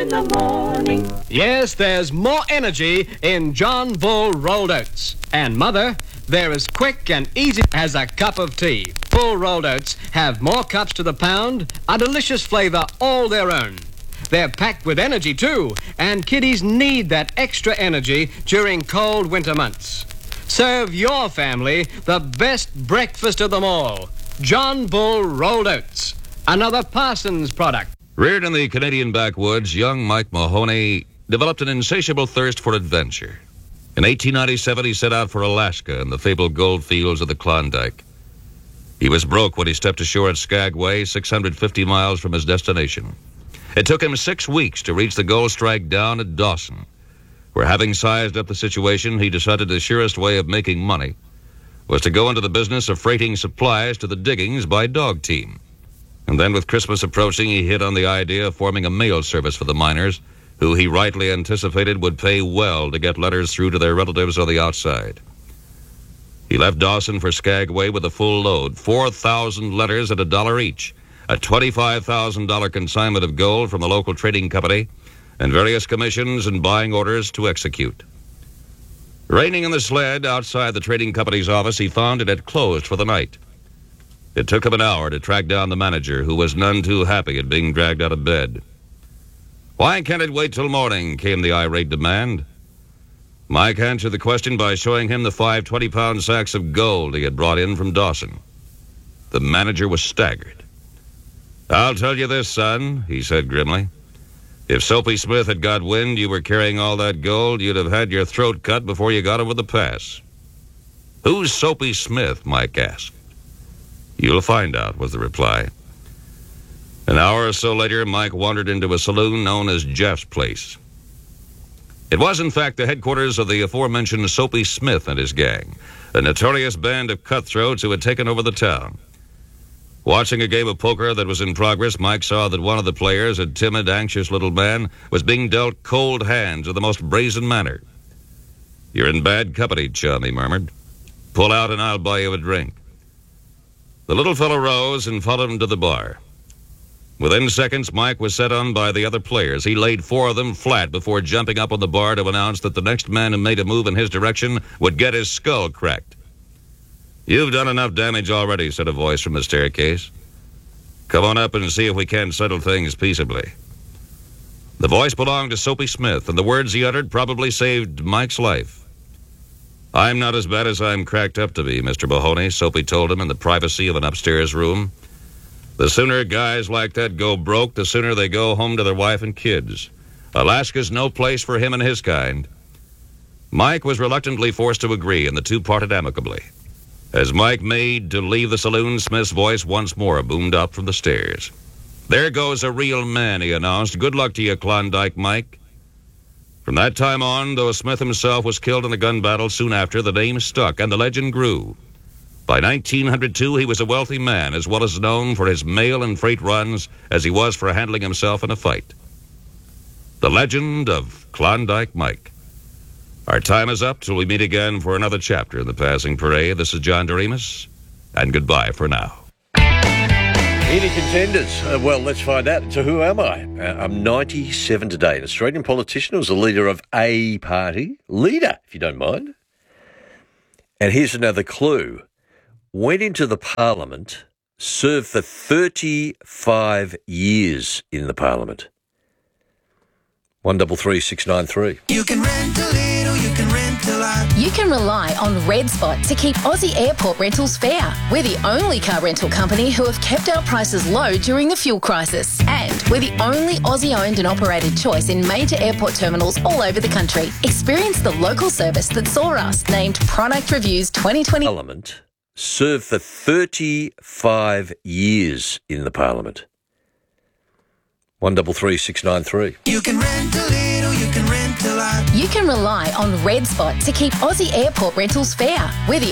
in the morning. Yes, there's more energy in John Bull Rolled Oats. And, Mother, they're as quick and easy as a cup of tea. Bull Rolled Oats have more cups to the pound, a delicious flavor all their own. They're packed with energy, too, and kiddies need that extra energy during cold winter months. Serve your family the best breakfast of them all. John Bull Rolled Oats, another Parsons product. Reared in the Canadian backwoods, young Mike Mahoney developed an insatiable thirst for adventure. In 1897, he set out for Alaska and the fabled gold fields of the Klondike. He was broke when he stepped ashore at Skagway, 650 miles from his destination. It took him 6 weeks to reach the gold strike down at Dawson, where, having sized up the situation, he decided the surest way of making money was to go into the business of freighting supplies to the diggings by dog team. And then, with Christmas approaching, he hit on the idea of forming a mail service for the miners, who he rightly anticipated would pay well to get letters through to their relatives on the outside. He left Dawson for Skagway with a full load, 4,000 letters at $1 each, a $25,000 consignment of gold from the local trading company, and various commissions and buying orders to execute. Reining in the sled outside the trading company's office, he found it had closed for the night. It took him an hour to track down the manager, who was none too happy at being dragged out of bed. "Why can't it wait till morning?" came the irate demand. Mike answered the question by showing him the 5 20-pound sacks of gold he had brought in from Dawson. The manager was staggered. "I'll tell you this, son," he said grimly. "If Soapy Smith had got wind you were carrying all that gold, you'd have had your throat cut before you got over the pass." "Who's Soapy Smith?" Mike asked. "You'll find out," was the reply. An hour or so later, Mike wandered into a saloon known as Jeff's Place. It was, in fact, the headquarters of the aforementioned Soapy Smith and his gang, a notorious band of cutthroats who had taken over the town. Watching a game of poker that was in progress, Mike saw that one of the players, a timid, anxious little man, was being dealt cold hands in the most brazen manner. "You're in bad company, chum," he murmured. "Pull out and I'll buy you a drink." The little fellow rose and followed him to the bar. Within seconds, Mike was set on by the other players. He laid 4 of them flat before jumping up on the bar to announce that the next man who made a move in his direction would get his skull cracked. "You've done enough damage already," said a voice from the staircase. "Come on up and see if we can't settle things peaceably." The voice belonged to Soapy Smith, and the words he uttered probably saved Mike's life. "I'm not as bad as I'm cracked up to be, Mr. Mahoney," Soapy told him in the privacy of an upstairs room. "The sooner guys like that go broke, the sooner they go home to their wife and kids. Alaska's no place for him and his kind." Mike was reluctantly forced to agree, and the two parted amicably. As Mike made to leave the saloon, Smith's voice once more boomed up from the stairs. "There goes a real man," he announced. "Good luck to you, Klondike Mike." From that time on, though Smith himself was killed in a gun battle soon after, the name stuck and the legend grew. By 1902, he was a wealthy man, as well as known for his mail and freight runs as he was for handling himself in a fight. The legend of Klondike Mike. Our time is up till we meet again for another chapter in the Passing Parade. This is John Doremus, and goodbye for now. Any contenders? Well, let's find out. So who am I? I'm 97 today, an Australian politician who was the leader of a party. Leader, if you don't mind. And here's another clue. Went into the Parliament, served for 35 years in the Parliament. 133693. You can rent a little, you can rent a lot. You can rely on Red Spot to keep Aussie airport rentals fair. We're the only car rental company who have kept our prices low during the fuel crisis. And we're the only Aussie-owned and operated choice in major airport terminals all over the country. Experience the local service that saw us named Product Reviews 2020. Parliament, served for 35 years in the Parliament. 133693. You can rent a little, you can rent a lot. You can rely on Red Spot to keep Aussie airport rentals fair. We're the